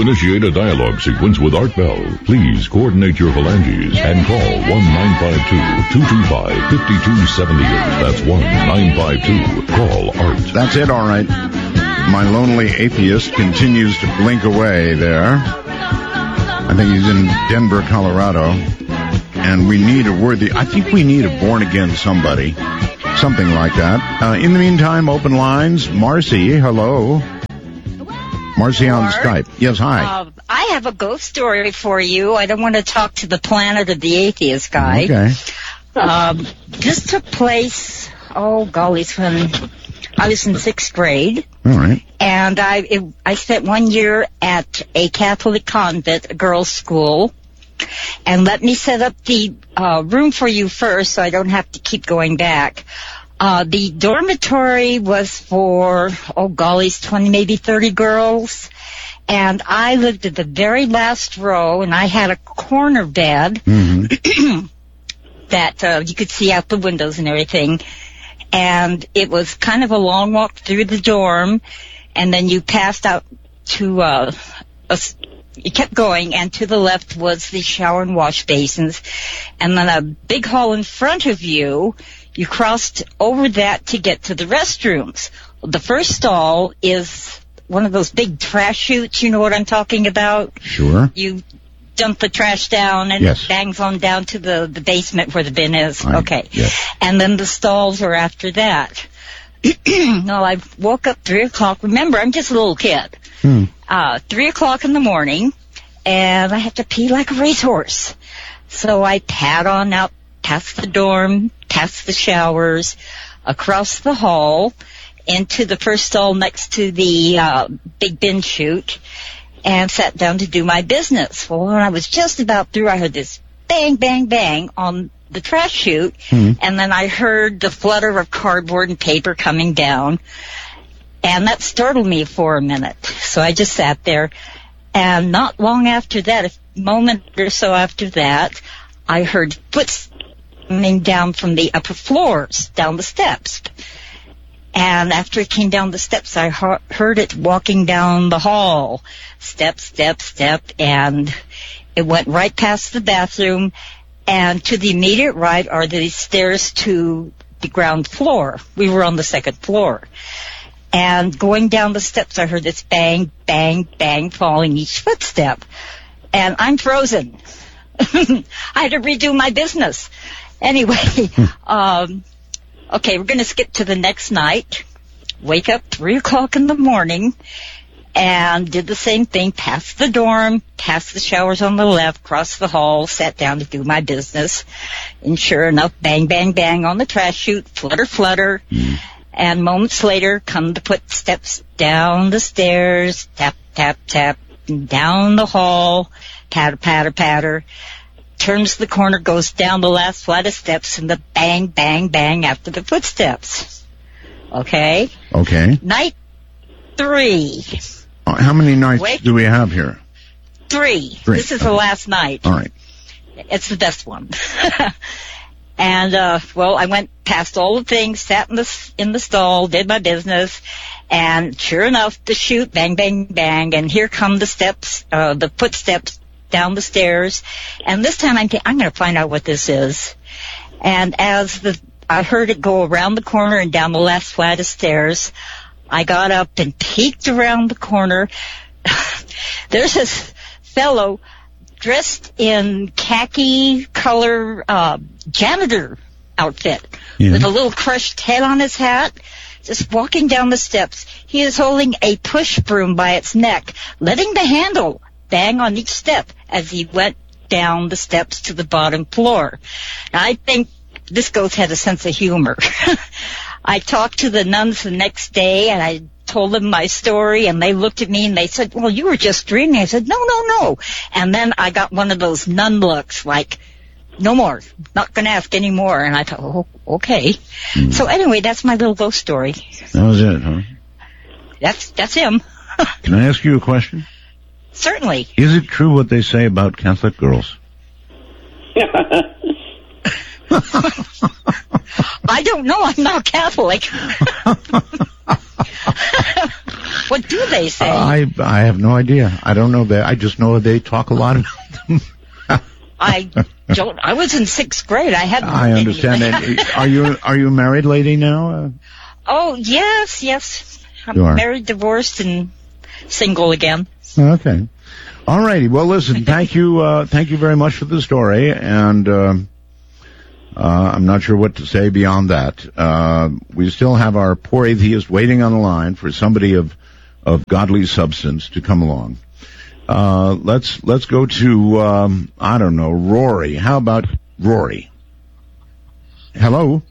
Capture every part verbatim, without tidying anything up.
initiate a dialogue sequence with Art Bell, please coordinate your phalanges and call one nine five two, two two five, five two seven eight. That's one nine five two. Call Art. That's it, all right. My lonely atheist continues to blink away there. I think he's in Denver, Colorado. And we need a worthy, I think we need a born-again somebody. Something like that. Uh, in the meantime, open lines. Marcy, hello. Marcy on Art, Skype. Yes, hi. Uh, I have a ghost story for you. I don't want to talk to the planet of the atheist guy. Okay. Um, this took place, oh, golly, when I was in sixth grade. All right. And I it, I spent one year at a Catholic convent, a girls' school. And let me set up the uh, room for you first so I don't have to keep going back. Uh, the dormitory was for, oh golly, twenty, maybe thirty girls. And I lived at the very last row, and I had a corner bed Mm-hmm. that uh, you could see out the windows and everything. And it was kind of a long walk through the dorm, and then you passed out to uh, a... You kept going, and to the left was the shower and wash basins. And then a big hall in front of you, you crossed over that to get to the restrooms. The first stall is one of those big trash chutes, you know what I'm talking about? Sure. You dump the trash down, and Yes. it bangs on down to the, the basement where the bin is. I- okay. yes. And then the stalls are after that. No, I woke up three o'clock. Remember, I'm just a little kid. Hmm. Uh, three o'clock in the morning, and I have to pee like a racehorse. So I pad on out past the dorm, past the showers, across the hall, into the first stall next to the uh, big bin chute, and sat down to do my business. Well, when I was just about through, I heard this bang, bang, bang on the trash chute, Hmm. and then I heard the flutter of cardboard and paper coming down. And that startled me for a minute. So I just sat there. And not long after that, a moment or so after that, I heard footsteps coming down from the upper floors, down the steps. And after it came down the steps, I heard it walking down the hall. Step, step, step. And it went right past the bathroom. And to the immediate right are the stairs to the ground floor. We were on the second floor. And going down the steps, I heard this bang, bang, bang following each footstep. And I'm frozen. I had to redo my business. Anyway, um, okay, we're going to skip to the next night. Wake up three o'clock in the morning and did the same thing. Passed the dorm, passed the showers on the left, crossed the hall, sat down to do my business. And sure enough, bang, bang, bang on the trash chute, flutter, flutter. Mm. And moments later, come the footsteps down the stairs, tap, tap, tap, down the hall, patter, patter, patter. Turns the corner, goes down the last flight of steps, and the bang, bang, bang after the footsteps. Okay? Okay. Night three. Uh, how many nights Wait. do we have here? Three. Three. This is the last night. All right. It's the best one. And, uh, well, I went past all the things, sat in the, in the stall, did my business, and sure enough, the chute, bang, bang, bang, and here come the steps, uh, the footsteps down the stairs, and this time I'm, t- I'm going to find out what this is. And as the, I heard it go around the corner and down the last flight of stairs, I got up and peeked around the corner. There's this fellow dressed in khaki color uh, janitor outfit Yeah. with a little crushed head on his hat, just walking down the steps. He is holding a push broom by its neck, letting the handle bang on each step as he went down the steps to the bottom floor. Now, I think this ghost had a sense of humor. I talked to the nuns the next day, and I told them my story, and they looked at me and they said, well, you were just dreaming. I said, no, no, no. And then I got one of those nun looks, like, no more, not going to ask any more. And I thought, oh, okay. Mm. So anyway, that's my little ghost story. That was it, huh? That's, that's him. Can I ask you a question? Certainly. Is it true what they say about Catholic girls? I don't know. I'm not Catholic. What do they say? Uh, I I have no idea. I don't know that. I just know they talk a lot about them. I don't. I was in sixth grade. I hadn't. I understand that. Are you are you a married lady now? Uh, oh yes, yes. I'm you are. married, divorced, and single again. Okay. All righty. Well, listen. Thank you. Uh, thank you very much for the story, and uh, uh, I'm not sure what to say beyond that. Uh, we still have our poor atheist waiting on the line for somebody of of godly substance to come along. Uh, let's, let's go to, um, I don't know, Rory. How about Rory? Hello?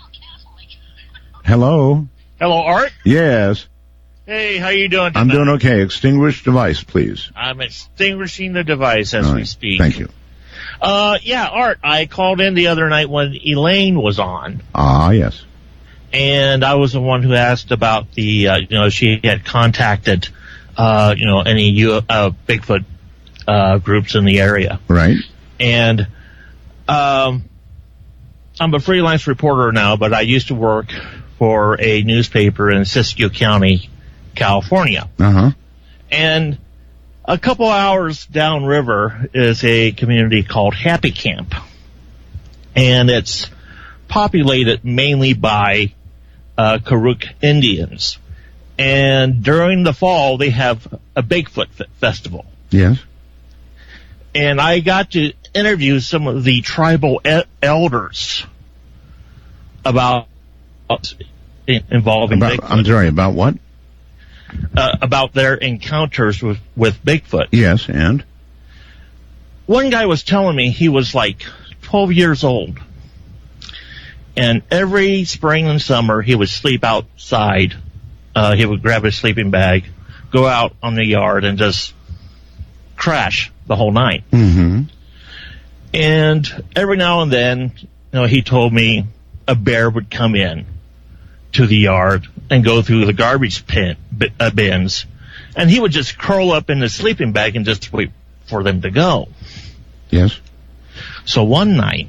Hello? Hello, Art? Yes. Hey, how you doing tonight? I'm doing okay. Extinguish device, please. I'm extinguishing the device as All we right. speak. Thank you. Uh, yeah, Art, I called in the other night when Elaine was on, Ah, yes. and I was the one who asked about the, uh, you know, she had contacted, uh, you know, any U- uh, Bigfoot, uh, groups in the area. Right. And, um, I'm a freelance reporter now, but I used to work for a newspaper in Siskiyou County, California. Uh-huh. And a couple hours downriver is a community called Happy Camp. And it's populated mainly by uh, Karuk Indians. And during the fall, they have a Bigfoot f- festival. Yes. And I got to interview some of the tribal e- elders about involving About, Bigfoot. I'm sorry, about what? Uh, about their encounters with, with Bigfoot. Yes, and? One guy was telling me he was like twelve years old. And every spring and summer, he would sleep outside. Uh, he would grab his sleeping bag, go out on the yard, and just crash the whole night. Mm-hmm. And every now and then, you know, he told me a bear would come in to the yard and go through the garbage pin, uh, bins, and he would just curl up in the sleeping bag and just wait for them to go. Yes. So one night,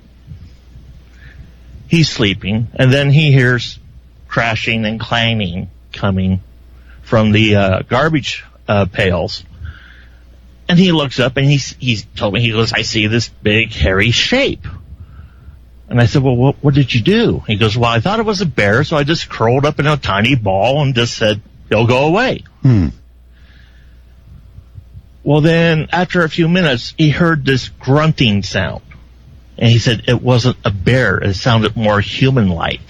he's sleeping, and then he hears crashing and clanging coming from the uh, garbage uh, pails. And he looks up, and he's, he's told me, he goes, I see this big, hairy shape. And I said, well, what, what did you do? He goes, well, I thought it was a bear, so I just curled up in a tiny ball and just said, he'll go away. Hmm. Well, then, after a few minutes, he heard this grunting sound. And he said it wasn't a bear. It sounded more human-like.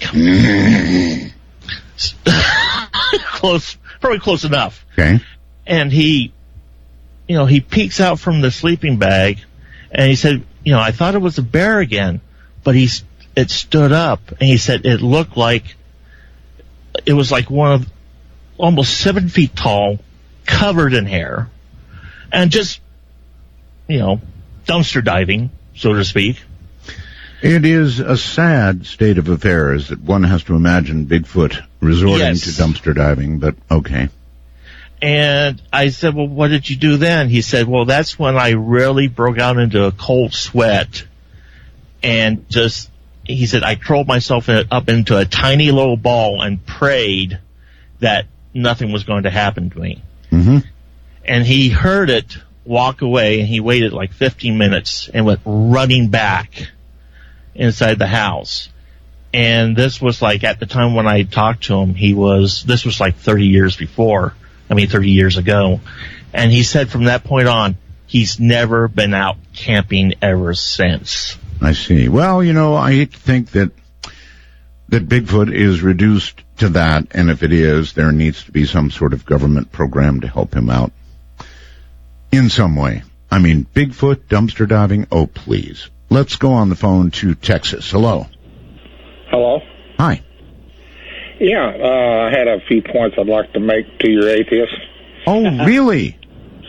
Close, probably close enough. Okay. And he, you know, he peeks out from the sleeping bag, and he said, you know, I thought it was a bear again, but he, it stood up, and he said it looked like, it was like one of, almost seven feet tall, covered in hair, and just, you know, dumpster diving, so to speak. It is a sad state of affairs that one has to imagine Bigfoot resorting Yes. to dumpster diving, but okay. And I said, well, what did you do then? He said, well, that's when I really broke out into a cold sweat and just, he said, I curled myself in, up into a tiny little ball and prayed that nothing was going to happen to me. Mm-hmm. And he heard it walk away, and he waited like fifteen minutes and went running back inside the house. And this was like, at the time when I talked to him, he was, this was like thirty years before. I mean, thirty years ago. And he said from that point on, he's never been out camping ever since. I see. Well, you know, I hate to think that that Bigfoot is reduced to that, and if it is, there needs to be some sort of government program to help him out in some way. I mean, Bigfoot, dumpster diving, oh, please. Let's go on the phone to Texas. Hello. Hello? Hi. Yeah, uh, I had a few points I'd like to make to your atheist. Oh, really?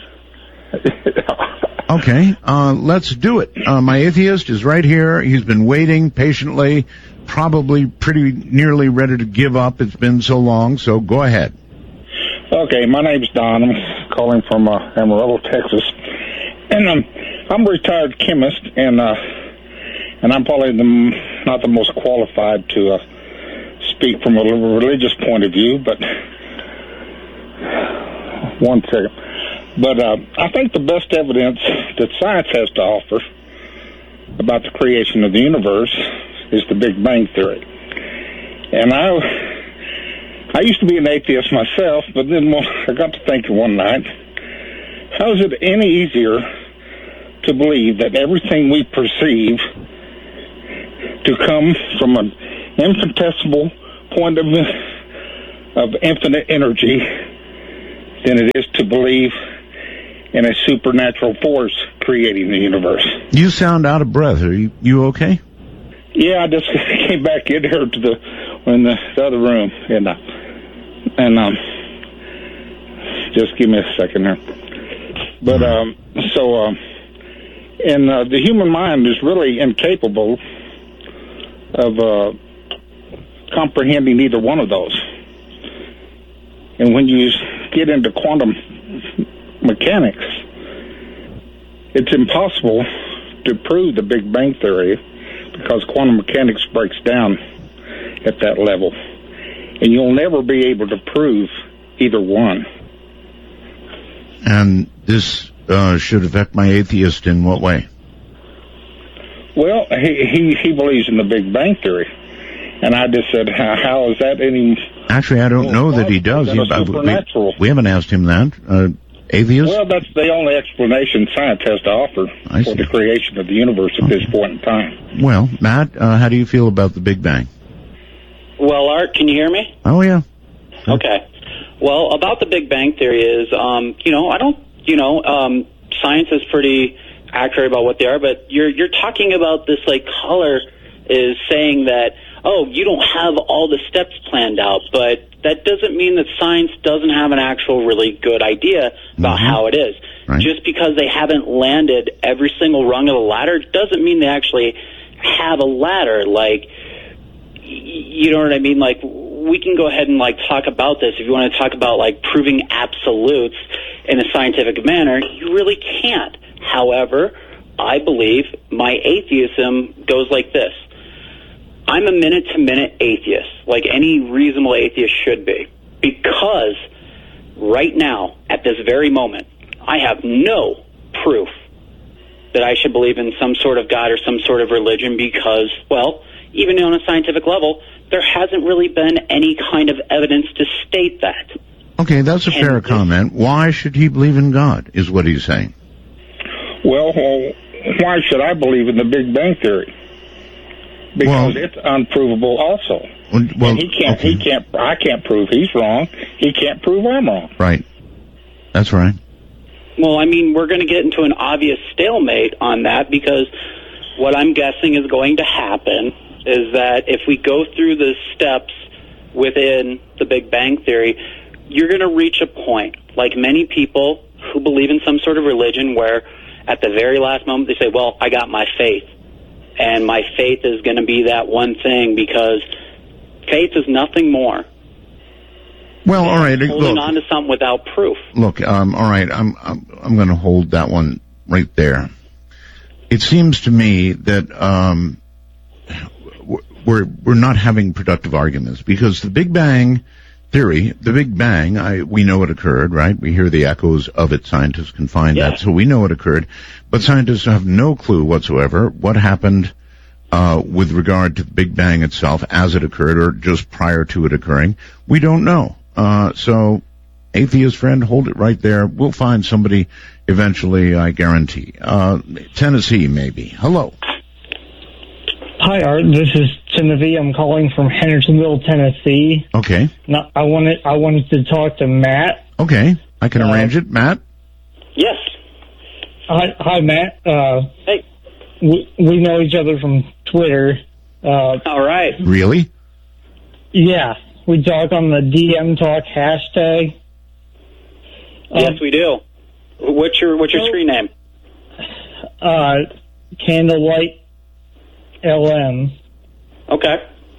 Okay, uh, let's do it. Uh, my atheist is right here. He's been waiting patiently, probably pretty nearly ready to give up. It's been so long, so go ahead. Okay, my name's Don. I'm calling from uh, Amarillo, Texas. And um, I'm a retired chemist, and uh, and I'm probably the, not the most qualified to uh, speak from a religious point of view, but one second. But uh, I think the best evidence that science has to offer about the creation of the universe is the Big Bang Theory. And I I used to be an atheist myself, but then I got to thinking one night, how is it any easier to believe that everything we perceive to come from an infinitesimal point of, of infinite energy than it is to believe in a supernatural force creating the universe? You sound out of breath. Are you, you okay? Yeah, I just came back in here to the in the, the other room, and uh, and um, just give me a second here. But um, so um, and uh, the human mind is really incapable of uh, comprehending either one of those. And when you get into quantum mechanics, it's impossible to prove the Big Bang Theory because quantum mechanics breaks down at that level. And you'll never be able to prove either one. And this uh, should affect my atheist in what way? Well, he, he, he believes in the Big Bang Theory. And I just said, how, how is that any... Actually, I don't know that he does. He, we, we haven't asked him that. Uh, atheist? Well, that's the only explanation science has to offer I for see. the creation of the universe at okay. this point in time. Well, Matt, uh, how do you feel about the Big Bang? Well, Art, can you hear me? Oh, yeah. Sure. Okay. Well, about the Big Bang Theory is, um, you know, I don't, you know, um, science is pretty accurate about what they are, but you're you're talking about this, like, caller is saying that, oh, you don't have all the steps planned out, but that doesn't mean that science doesn't have an actual really good idea about mm-hmm. how it is. Right. Just because they haven't landed every single rung of the ladder doesn't mean they actually have a ladder. Like, you know what I mean? Like, we can go ahead and, like, talk about this. If you want to talk about, like, proving absolutes in a scientific manner, you really can't. However, I believe my atheism goes like this. I'm a minute-to-minute atheist, like any reasonable atheist should be, because right now, at this very moment, I have no proof that I should believe in some sort of God or some sort of religion because, well, even on a scientific level, there hasn't really been any kind of evidence to state that. Okay, that's a fair and comment. Why should he believe in God, is what he's saying. Well, well why should I believe in the Big Bang Theory? Because well, it's unprovable also. Well, and he can't, okay. he can't, I can't prove he's wrong. He can't prove I'm wrong. Right. That's right. Well, I mean, we're going to get into an obvious stalemate on that because what I'm guessing is going to happen is that if we go through the steps within the Big Bang Theory, you're going to reach a point, like many people who believe in some sort of religion, where at the very last moment they say, well, I got my faith. And my faith is going to be that one thing because faith is nothing more. Well, all right. Holding look, on to something without proof. Look, um, all right. I'm I'm, I'm going to hold that one right there. It seems to me that um, we're we're not having productive arguments because the Big Bang Theory, the Big Bang, I, we know it occurred, right? We hear the echoes of it. Scientists can find yeah. that, so we know it occurred. But scientists have no clue whatsoever what happened uh with regard to the Big Bang itself as it occurred or just prior to it occurring. We don't know. Uh So, atheist friend, hold it right there. We'll find somebody eventually, I guarantee. Uh Tennessee, maybe. Hello. Hi, Art. This is Timothy. I'm calling from Hendersonville, Tennessee. Okay. Now, I wanted I wanted to talk to Matt. Okay, I can uh, arrange it. Matt? Yes. Hi, hi Matt. Uh, hey. We, we know each other from Twitter. Uh, All right. Really? Yeah. We talk on the D M Talk hashtag. Yes, um, we do. What's your What's your so, screen name? Uh, Candlelight L M. Okay.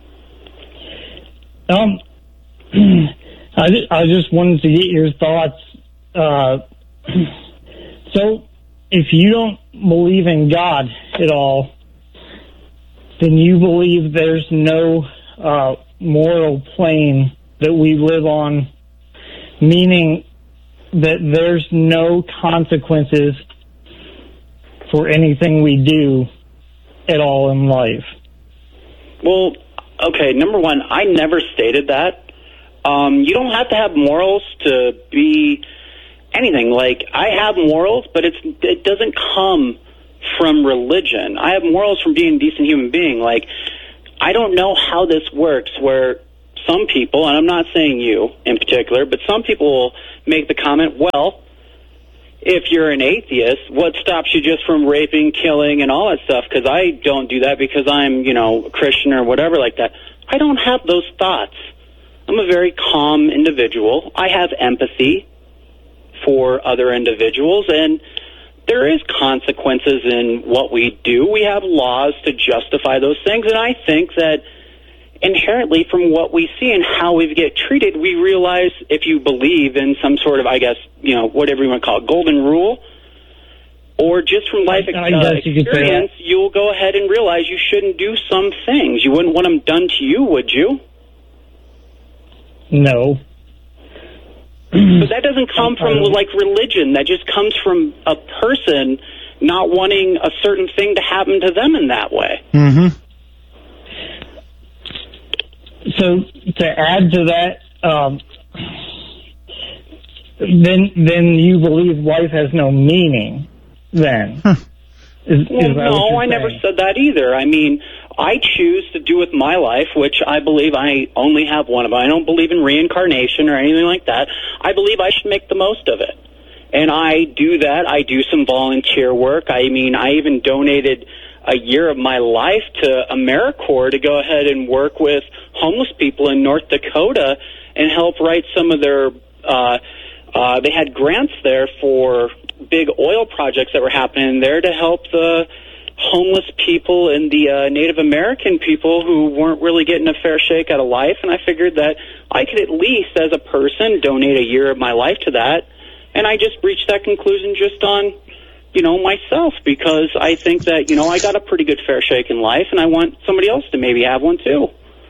Um, I, I just wanted to get your thoughts. Uh, so, if you don't believe in God at all, then you believe there's no uh, moral plane that we live on, meaning that there's no consequences for anything we do at all in life. Well, okay, number one, I never stated that. Um, you don't have to have morals to be anything. Like, I have morals, but it's it doesn't come from religion. I have morals from being a decent human being. Like, I don't know how this works where some people, and I'm not saying you in particular, but some people will make the comment, well, if you're an atheist, what stops you just from raping, killing, and all that stuff? Because I don't do that because I'm, you know, a Christian or whatever like that. I don't have those thoughts. I'm a very calm individual. I have empathy for other individuals, and there is consequences in what we do. We have laws to justify those things, and I think that inherently from what we see and how we get treated, we realize if you believe in some sort of, I guess, you know, whatever you want to call it, golden rule, or just from life uh, experience, you'll go ahead and realize you shouldn't do some things. You wouldn't want them done to you, would you? No. But that doesn't come from, like, religion. That just comes from a person not wanting a certain thing to happen to them in that way. Mm-hmm. So to add to that, um, then then you believe life has no meaning. Then, huh. is, well, is no, I never said that either. I mean, I choose to do with my life, which I believe I only have one of. I don't believe in reincarnation or anything like that. I believe I should make the most of it, and I do that. I do some volunteer work. I mean, I even donated a year of my life to AmeriCorps to go ahead and work with homeless people in North Dakota and help write some of their, uh, uh, they had grants there for big oil projects that were happening there to help the homeless people and the uh, Native American people who weren't really getting a fair shake out of life. And I figured that I could at least, as a person, donate a year of my life to that. And I just reached that conclusion just on, you know, myself, because I think that, you know, I got a pretty good fair shake in life, and I want somebody else to maybe have one too.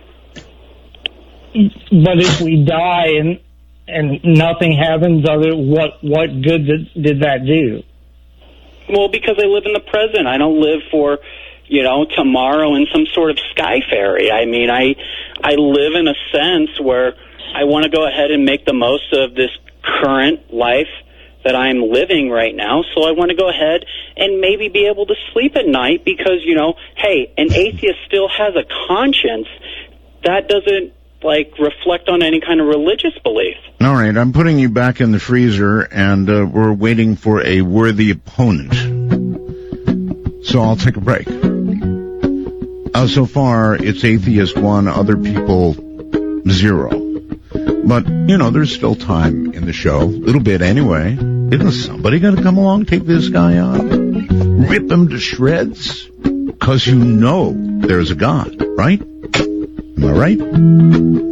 But if we die and and nothing happens, other what what good did, did that do? Well, because I live in the present. I don't live for, you know, tomorrow in some sort of sky fairy. I mean, I I live in a sense where I want to go ahead and make the most of this current life that I'm living right now, so I want to go ahead and maybe be able to sleep at night because, you know, hey, an atheist still has a conscience. That doesn't, like, reflect on any kind of religious belief. All right, I'm putting you back in the freezer, and uh, we're waiting for a worthy opponent. So I'll take a break. Uh, so far, it's atheist one, other people zero. But, you know, there's still time in the show. A little bit anyway. Isn't somebody going to come along, take this guy on? Rip him to shreds? Because you know there's a God, right? Am I right?